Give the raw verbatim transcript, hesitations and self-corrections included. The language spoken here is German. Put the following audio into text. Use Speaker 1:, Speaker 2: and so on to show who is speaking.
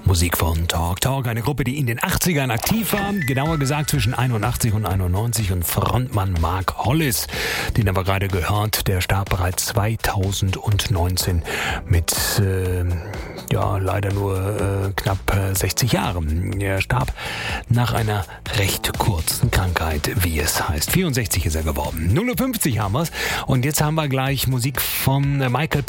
Speaker 1: Musik von Talk Talk, eine Gruppe, die in den achtzigern aktiv war, genauer gesagt zwischen einundachtzig und einundneunzig, und Frontmann Mark Hollis, den haben wir gerade gehört, der starb bereits zweitausendneunzehn mit äh, ja leider nur äh, knapp äh, sechzig Jahren. Er starb nach einer recht kurzen Krankheit, wie es heißt. vierundsechzig ist er geworden. null Uhr fünfzig haben wir's, und jetzt haben wir gleich Musik von Michael